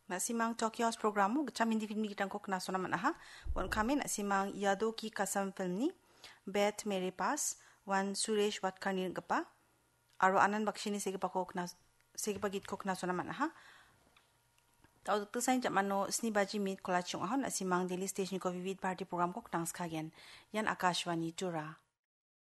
Nasimang Tokyo's programu gacam indi film kita ko kena sona mana ha wan kami nasimang Yado ki Kasam film ni Bet Mere Paas wan Suresh Watkarni gapa aro anan bakshini segipa git ko kena sona mana ha tau tu sain jamano snibaji mit kolachung ahon nasimang Daily Station ko Vivid Party program ko kena skagyan yan Akashwani Tura